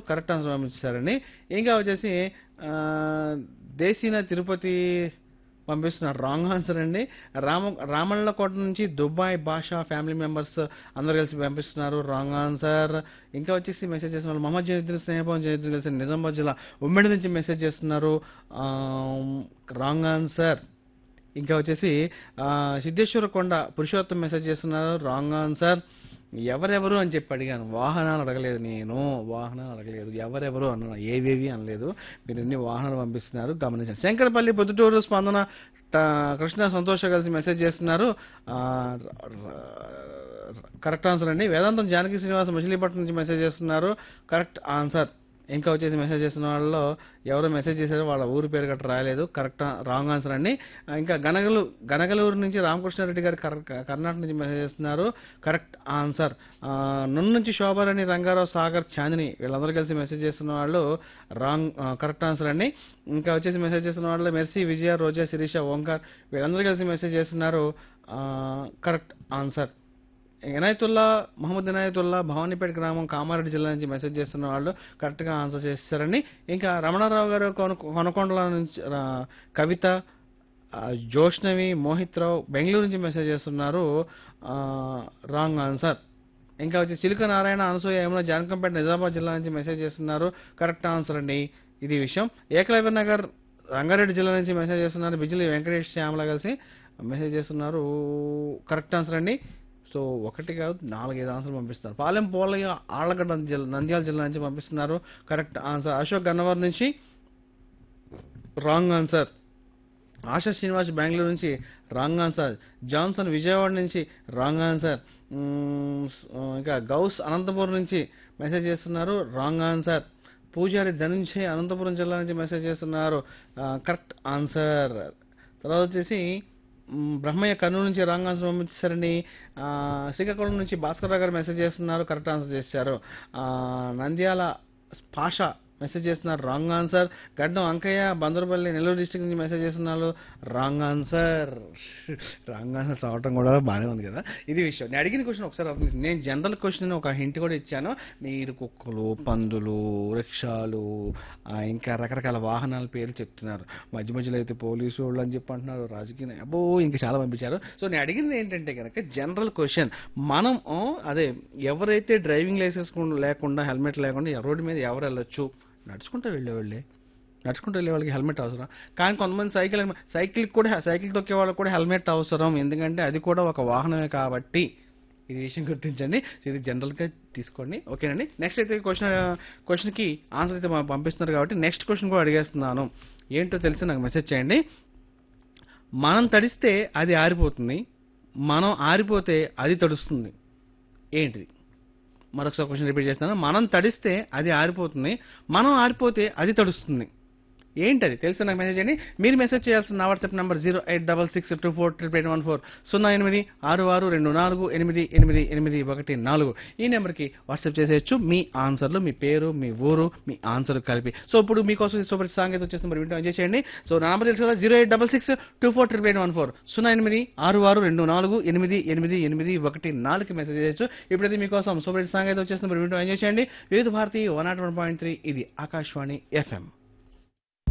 Correct answer పంపించారండి. ఇంకా వచ్చేసి దేశీన తిరుపతి పంపిస్తున్నారు రాంగ్ ఆన్సర్ అండి. రామళ్ళకోట నుంచి దుబాయ్ భాషా ఫ్యామిలీ మెంబర్స్ అందరు కలిసి పంపిస్తున్నారు రాంగ్ ఆన్సర్. ఇంకా వచ్చేసి మెసేజ్ చేస్తున్నారు మహమ్మద్ జైనుద్దీన్ స్నేహభవన్ జైనుద్దీన్ కలిసి నిజామాబాద్ జిల్లా ఉమ్మడి నుంచి మెసేజ్ చేస్తున్నారు రాంగ్ ఆన్సర్. ఇంకా వచ్చేసి సిద్ధేశ్వర కొండ పురుషోత్తం మెసేజ్ చేస్తున్నారు రాంగ్ ఆన్సర్. ఎవరెవరు అని చెప్పి అడిగాను, వాహనాలు అడగలేదు, నేను వాహనాలు అడగలేదు, ఎవరెవరు అన్న ఏవేవి అనలేదు. మీరు ఎన్ని వాహనాలు పంపిస్తున్నారు గమనించండి. శంకరపల్లి పొద్దుటూరు స్పందన కృష్ణ సంతోష కలిసి మెసేజ్ చేస్తున్నారు కరెక్ట్ ఆన్సర్ అండి. వేదాంతం జానకి శ్రీనివాస మచిలీపట్నం నుంచి మెసేజ్ చేస్తున్నారు కరెక్ట్ ఆన్సర్. ఇంకా వచ్చేసి మెసేజ్ చేసిన వాళ్ళలో ఎవరో మెసేజ్ చేశారో వాళ్ళ ఊరి పేరు గట్రా రాయలేదు, కరెక్ట్ రాంగ్ ఆన్సర్ అండి. ఇంకా గనగలూరు నుంచి రామకృష్ణారెడ్డి గారు కర్ణాటక నుంచి మెసేజ్ చేస్తున్నారు కరెక్ట్ ఆన్సర్. నున్ను నుంచి శోభారాణి రంగారావు సాగర్ చాందిని వీళ్ళందరూ కలిసి మెసేజ్ చేస్తున్న వాళ్ళు రాంగ్ కరెక్ట్ ఆన్సర్ అండి. ఇంకా వచ్చేసి మెసేజ్ చేస్తున్న వాళ్ళు మెర్సీ విజయ రోజా శిరీష ఓంకార్ వీళ్ళందరూ కలిసి మెసేజ్ చేస్తున్నారు కరెక్ట్ ఆన్సర్. మహమ్మద్ ఇనాయతుల్లా భవానీపేట గ్రామం కామారెడ్డి జిల్లా నుంచి మెసేజ్ చేస్తున్న వాళ్ళు కరెక్ట్ గా ఆన్సర్ చేస్తారని. ఇంకా రమణారావు గారు కొనకొండల నుంచి కవిత జోష్నవి మోహిత్ రావు బెంగళూరు నుంచి మెసేజ్ చేస్తున్నారు రాంగ్ ఆన్సర్. ఇంకా వచ్చి చిలుక నారాయణ అనసూయ యమున జానకంపేట నిజామాబాద్ జిల్లా నుంచి మెసేజ్ చేస్తున్నారు కరెక్ట్ ఆన్సర్ అండి. ఇది విషయం. ఏకలవ్య నగర్ రంగారెడ్డి జిల్లా నుంచి మెసేజ్ చేస్తున్నారు బిజిలి వెంకటేష్ శ్యామల కలిసి మెసేజ్ చేస్తున్నారు కరెక్ట్ ఆన్సర్ అండి. సో ఒకటి కాదు 4-5 ఆన్సర్ పంపిస్తున్నారు. పాలెం పోలయ్య ఆళ్లగడ్డ నంద్యాల జిల్లా నుంచి పంపిస్తున్నారు కరెక్ట్ ఆన్సర్. అశోక్ గన్నవర్ నుంచి రాంగ్ ఆన్సర్. ఆశా శ్రీనివాస్ బెంగళూరు నుంచి రాంగ్ ఆన్సర్. జాన్సన్ విజయవాడ నుంచి రాంగ్ ఆన్సర్. ఇంకా గౌస్ అనంతపురం నుంచి మెసేజ్ చేస్తున్నారు రాంగ్ ఆన్సర్. పూజారి ధనుంజయ్ అనంతపురం జిల్లా నుంచి మెసేజ్ చేస్తున్నారు కరెక్ట్ ఆన్సర్. తర్వాత వచ్చేసి బ్రహ్మయ్య కర్నూలు నుంచి రాంగ్ ఆన్సర్ పంపించారండి. శ్రీకాకుళం నుంచి భాస్కర్ రావు గారు మెసేజ్ చేస్తున్నారు కరెక్ట్ ఆన్సర్ చేశారు. నంద్యాల పాష మెసేజ్ చేస్తున్నారు రాంగ్ ఆన్సర్. గడ్డం అంకయ్య బందరపల్లి నెల్లూరు డిస్ట్రిక్ట్ నుంచి మెసేజ్ చేస్తున్నారు రాంగ్ ఆన్సర్. రాంగ్ ఆన్సర్ చదవటం కూడా బాగానే ఉంది కదా. ఇది విషయం. నేను అడిగిన క్వశ్చన్ ఒకసారి నేను జనరల్ క్వశ్చన్ ఒక హింట్ కూడా ఇచ్చాను. మీరు కుక్కలు పందులు రిక్షాలు ఇంకా రకరకాల వాహనాల పేర్లు చెప్తున్నారు. మధ్య మధ్యలో అయితే పోలీసు వాళ్ళు అని చెప్పి అంటున్నారు, రాజకీయ అబ్బో ఇంకా చాలా పంపించారు. సో నేను అడిగింది ఏంటంటే కనుక జనరల్ క్వశ్చన్, మనం అదే ఎవరైతే డ్రైవింగ్ లైసెన్స్ లేకుండా హెల్మెట్ లేకుండా రోడ్డు మీద ఎవరు వెళ్ళొచ్చు? నడుచుకుంటూ వెళ్ళే వాళ్ళకి హెల్మెట్ అవసరం. కానీ కొంతమంది సైకిల్ తొక్కే వాళ్ళకి కూడా హెల్మెట్ అవసరం, ఎందుకంటే అది కూడా ఒక వాహనమే కాబట్టి. ఇది విషయం గుర్తించండి. ఇది జనరల్ గా తీసుకోండి, ఓకేనండి. నెక్స్ట్ అయితే క్వశ్చన్ కి ఆన్సర్ అయితే పంపిస్తున్నారు కాబట్టి నెక్స్ట్ క్వశ్చన్ కూడా అడిగేస్తున్నాను. ఏంటో తెలిసి నాకు మెసేజ్ చేయండి. మనం తడిస్తే అది ఆరిపోతుంది, మనం ఆరిపోతే అది తడుస్తుంది, ఏంటిది? మరొకసారి క్వశ్చన్ రిపీట్ చేస్తాను. మనం తడిస్తే అది ఆరిపోతుంది, మనం ఆరిపోతే అది తడుస్తుంది, ఏంటది? తెలిసి నాకు మెసేజ్ చేయండి. మీరు మెసేజ్ చేయాల్సిన నా వాట్సాప్ నంబర్ 08662488814 08662488814. ఈ నెంబర్కి వాట్సాప్ చేసేయచ్చు మీ ఆన్సర్లు, మీ పేరు, మీ ఊరు, మీ ఆన్సర్ కలిపి. సో ఇప్పుడు మీకోసం సూపర్ సాంగ్ అయితే వచ్చేసి మరి వింటూ ఎంజాయ్ చేయండి. సో నా నెంబర్ తెలుసు కదా, 08662488814 08662488814 మెసేజ్ చేయొచ్చు. ఇప్పుడైతే మీకోసం సూపర్ సాంగ్ అయితే వచ్చేసి మరి వింటూ ఎంజాయ్ చేయండి. వివిధ భారతి 101.3 ఇది ఆకాశవాణి FM.